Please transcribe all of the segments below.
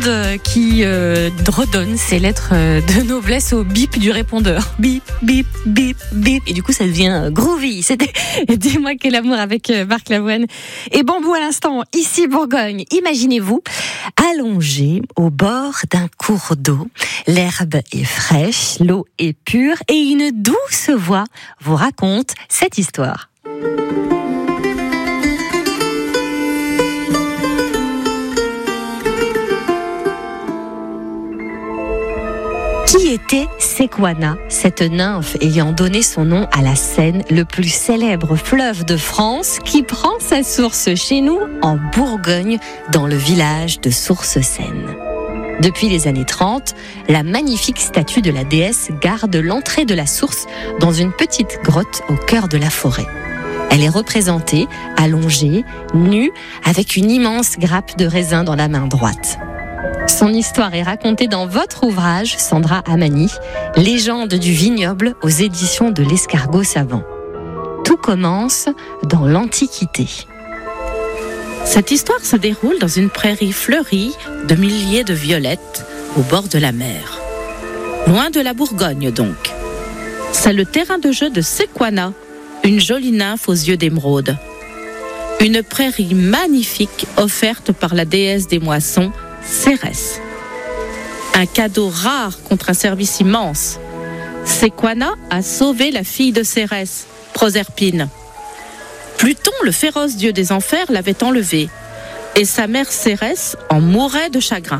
monde qui redonne ses lettres de noblesse au bip du répondeur. Bip, bip, bip, bip. Et du coup, ça devient groovy. C'était Dis-moi quel amour avec Marc Lavoine. Et Bambou à l'instant, ici Bourgogne. Imaginez-vous allongé au bord d'un cours d'eau. L'herbe est fraîche, l'eau est pure et une douce voix vous raconte cette histoire. Qui était Sequana, cette nymphe ayant donné son nom à la Seine, le plus célèbre fleuve de France, qui prend sa source chez nous, en Bourgogne, dans le village de Source-Seine. Depuis les années 30, la magnifique statue de la déesse garde l'entrée de la source dans une petite grotte au cœur de la forêt. Elle est représentée, allongée, nue, avec une immense grappe de raisin dans la main droite. Son histoire est racontée dans votre ouvrage, Sandra Amani, Légende du vignoble aux éditions de l'Escargot Savant. Tout commence dans l'Antiquité. Cette histoire se déroule dans une prairie fleurie de milliers de violettes au bord de la mer. Loin de la Bourgogne donc. C'est le terrain de jeu de Sequana, une jolie nymphe aux yeux d'émeraude. Une prairie magnifique offerte par la déesse des moissons, Cérès. Un cadeau rare contre un service immense. Sequana a sauvé la fille de Cérès, Proserpine. Pluton, le féroce dieu des enfers, l'avait enlevée, et sa mère Cérès en mourait de chagrin.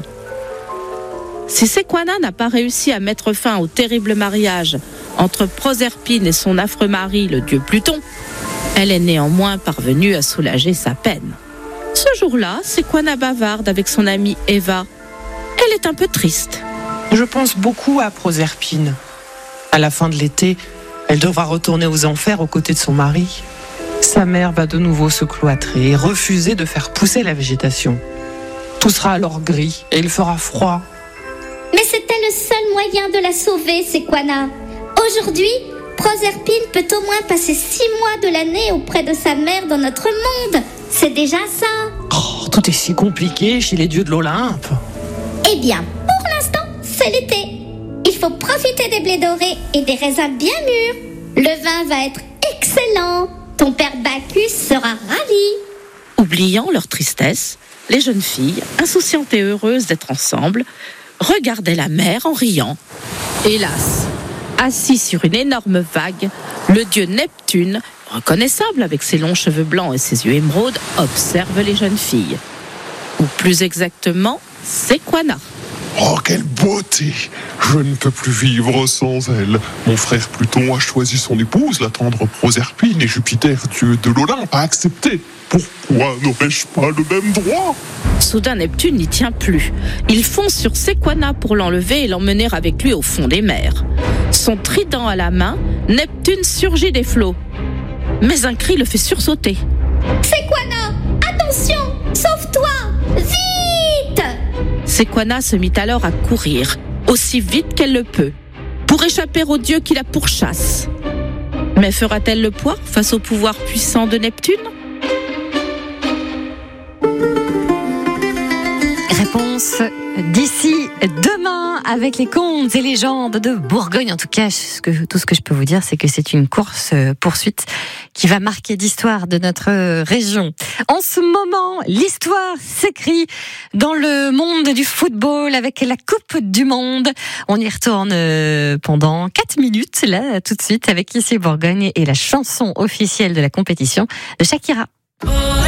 Si Sequana n'a pas réussi à mettre fin au terrible mariage entre Proserpine et son affreux mari, le dieu Pluton, elle est néanmoins parvenue à soulager sa peine. Ce jour-là, Sequana bavarde avec son amie Eva. Elle est un peu triste. Je pense beaucoup à Proserpine. À la fin de l'été, elle devra retourner aux enfers aux côtés de son mari. Sa mère va de nouveau se cloîtrer et refuser de faire pousser la végétation. Tout sera alors gris et il fera froid. Mais c'était le seul moyen de la sauver, Sequana. Aujourd'hui, Proserpine peut au moins passer 6 mois de l'année auprès de sa mère dans notre monde. C'est déjà ça. Oh, tout est si compliqué chez les dieux de l'Olympe. Eh bien, pour l'instant, c'est l'été. Il faut profiter des blés dorés et des raisins bien mûrs. Le vin va être excellent. Ton père Bacchus sera ravi. Oubliant leur tristesse, les jeunes filles, insouciantes et heureuses d'être ensemble, regardaient la mer en riant. Hélas, assis sur une énorme vague, le dieu Neptune, reconnaissable avec ses longs cheveux blancs et ses yeux émeraudes, observe les jeunes filles. Ou plus exactement, Sequana. Oh, quelle beauté! Je ne peux plus vivre sans elle. Mon frère Pluton a choisi son épouse, la tendre Proserpine, et Jupiter, dieu de l'Olympe, a accepté. Pourquoi n'aurais-je pas le même droit? Soudain, Neptune n'y tient plus. Il fonce sur Sequana pour l'enlever et l'emmener avec lui au fond des mers. Son trident à la main, Neptune surgit des flots. Mais un cri le fait sursauter. Sequana, attention, sauve-toi, vite! Sequana se mit alors à courir, aussi vite qu'elle le peut, pour échapper au dieu qui la pourchasse. Mais fera-t-elle le poids face au pouvoir puissant de Neptune? Réponse d'ici demain avec les contes et légendes de Bourgogne. En tout cas, tout ce que je peux vous dire, c'est que c'est une course-poursuite qui va marquer l'histoire de notre région. En ce moment, l'histoire s'écrit dans le monde du football avec la Coupe du Monde. On y retourne pendant 4 minutes, là, tout de suite, avec Ici Bourgogne et la chanson officielle de la compétition de Shakira.